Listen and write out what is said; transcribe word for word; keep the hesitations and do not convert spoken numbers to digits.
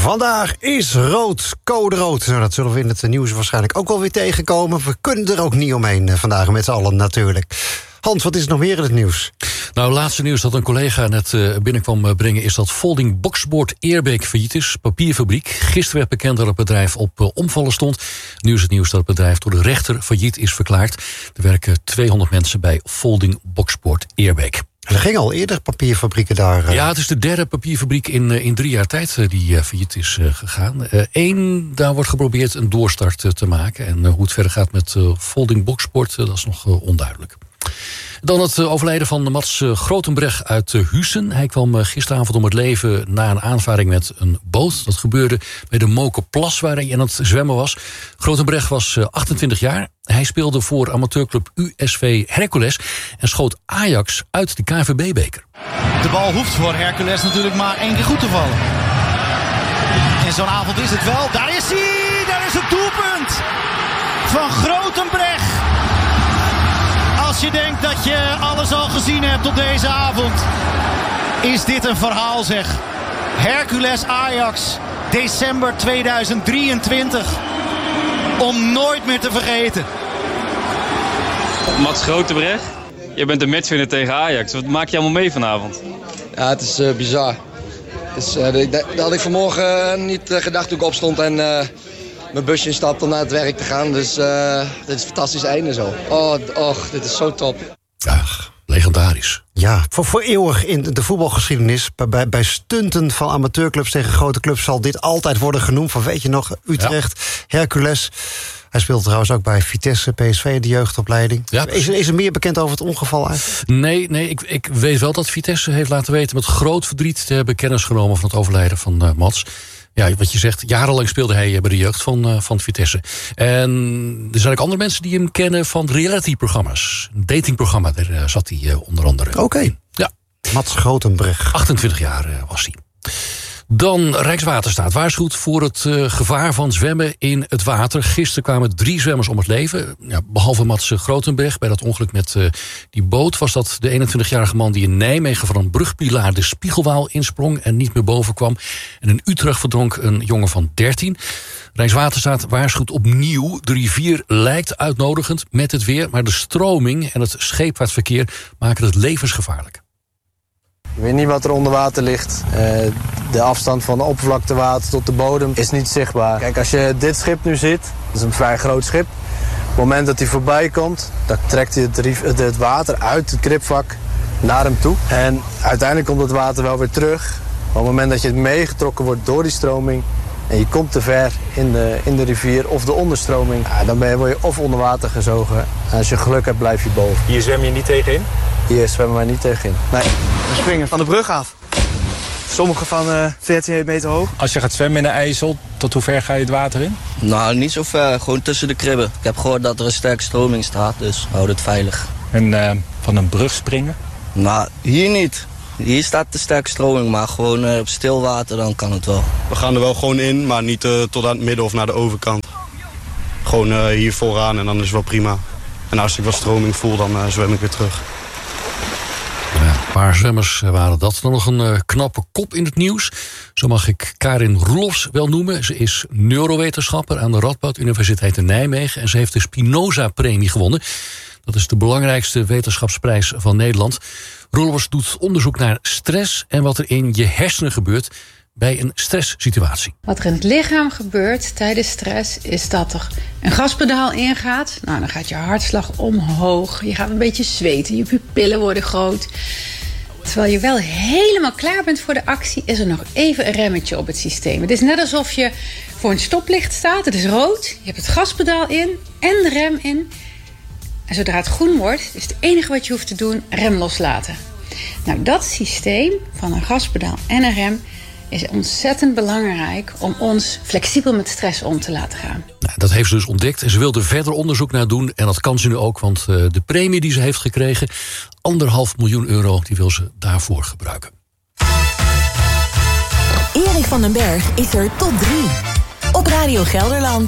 Vandaag is rood, code rood. Nou, dat zullen we in het nieuws waarschijnlijk ook wel weer tegenkomen. We kunnen er ook niet omheen vandaag met z'n allen natuurlijk. Hans, wat is er nog meer in het nieuws? Nou, het laatste nieuws dat een collega net uh, binnenkwam brengen is dat Folding Boxboard Eerbeek failliet is. Papierfabriek. Gisteren werd bekend dat het bedrijf op uh, omvallen stond. Nu is het nieuws dat het bedrijf door de rechter failliet is verklaard. Er werken tweehonderd mensen bij Folding Boxboard Eerbeek. Er gingen al eerder papierfabrieken daar... Uh... Ja, het is de derde papierfabriek in, uh, in drie jaar tijd uh, die uh, failliet is uh, gegaan. Eén, uh, daar wordt geprobeerd een doorstart uh, te maken. En uh, hoe het verder gaat met uh, Folding Boxboard, uh, dat is nog uh, onduidelijk. Dan het overlijden van Mats Grotenbrecht uit Huissen. Hij kwam gisteravond om het leven na een aanvaring met een boot. Dat gebeurde bij de Mokerplas waar hij aan het zwemmen was. Grotenbrecht was achtentwintig jaar. Hij speelde voor amateurclub U S V Hercules en schoot Ajax uit de K N V B-beker. De bal hoeft voor Hercules natuurlijk maar één keer goed te vallen. En zo'n avond is het wel. Daar is hij! Daar is het doelpunt van Grotenbrecht. Als je denkt dat je alles al gezien hebt op deze avond, is dit een verhaal zeg. Hercules Ajax, december tweeduizend drieëntwintig. Om nooit meer te vergeten. Mats Grotenbrecht, je bent de matchwinner tegen Ajax. Wat maak je allemaal mee vanavond? Ja, het is uh, bizar. Het is, uh, dat had ik vanmorgen uh, niet uh, gedacht toen ik opstond en... Uh, mijn busje instapt om naar het werk te gaan. Dus uh, dit is een fantastisch einde zo. Oh, oh, dit is zo top. Ach, legendarisch. Ja, voor, voor eeuwig in de voetbalgeschiedenis. Bij, bij stunten van amateurclubs tegen grote clubs zal dit altijd worden genoemd. Van weet je nog, Utrecht, ja. Hercules. Hij speelt trouwens ook bij Vitesse, P S V, de jeugdopleiding. Ja, is, er, is er meer bekend over het ongeval eigenlijk? Nee, nee ik, ik weet wel dat Vitesse heeft laten weten met groot verdriet te hebben kennis genomen van het overlijden van uh, Mats. Ja, wat je zegt, jarenlang speelde hij bij de jeugd van, uh, van Vitesse. En er zijn ook andere mensen die hem kennen van reality-programma's. Een datingprogramma, daar uh, zat hij uh, onder andere. Oké. Okay. Ja. Mats Grotenbrecht. achtentwintig jaar uh, was hij. Dan Rijkswaterstaat waarschuwt voor het uh, gevaar van zwemmen in het water. Gisteren kwamen drie zwemmers om het leven. Ja, behalve Mats Grotenbrecht. Bij dat ongeluk met uh, die boot was dat de eenentwintigjarige man die in Nijmegen van een brugpilaar de Spiegelwaal insprong en niet meer boven kwam. En in Utrecht verdronk een jongen van dertien. Rijkswaterstaat waarschuwt opnieuw. De rivier lijkt uitnodigend met het weer, maar de stroming en het scheepvaartverkeer maken het levensgevaarlijk. Je weet niet wat er onder water ligt. Uh, de afstand van de oppervlaktewater tot de bodem is niet zichtbaar. Kijk, als je dit schip nu ziet, dat is een vrij groot schip. Op het moment dat hij voorbij komt, dan trekt hij het, het water uit het kribvak naar hem toe. En uiteindelijk komt het water wel weer terug. Maar op het moment dat je het meegetrokken wordt door die stroming en je komt te ver in de, in de rivier of de onderstroming, ja, dan ben je, word je of onder water gezogen. En als je geluk hebt, blijf je boven. Hier zwem je niet tegenin? Hier zwemmen wij niet tegenin. Nee. We springen van de brug af. Sommige van uh, veertien meter hoog. Als je gaat zwemmen in de IJssel, tot hoe ver ga je het water in? Nou, niet zo ver. Gewoon tussen de kribben. Ik heb gehoord dat er een sterke stroming staat, dus houd het veilig. En uh, van een brug springen? Nou, hier niet. Hier staat de sterke stroming, maar gewoon uh, op stil water, dan kan het wel. We gaan er wel gewoon in, maar niet uh, tot aan het midden of naar de overkant. Gewoon uh, hier vooraan en dan is het wel prima. En als ik wat stroming voel, dan uh, zwem ik weer terug. Ja, een paar zwemmers waren dat. Dan nog een uh, knappe kop in het nieuws. Zo mag ik Karin Roelofs wel noemen. Ze is neurowetenschapper aan de Radboud Universiteit in Nijmegen. En ze heeft de Spinoza-premie gewonnen. Dat is de belangrijkste wetenschapsprijs van Nederland. Roelofs doet onderzoek naar stress en wat er in je hersenen gebeurt bij een stresssituatie. Wat er in het lichaam gebeurt tijdens stress is dat er een gaspedaal ingaat. Nou, dan gaat je hartslag omhoog. Je gaat een beetje zweten. Je pupillen worden groot. Terwijl je wel helemaal klaar bent voor de actie, is er nog even een remmetje op het systeem. Het is net alsof je voor een stoplicht staat. Het is rood. Je hebt het gaspedaal in en de rem in. En zodra het groen wordt, is het enige wat je hoeft te doen, rem loslaten. Nou, dat systeem van een gaspedaal en een rem is ontzettend belangrijk om ons flexibel met stress om te laten gaan. Nou, dat heeft ze dus ontdekt en ze wil er verder onderzoek naar doen. En dat kan ze nu ook, want uh, de premie die ze heeft gekregen, anderhalf miljoen euro, die wil ze daarvoor gebruiken. Erik van den Berg is er tot drie op Radio Gelderland.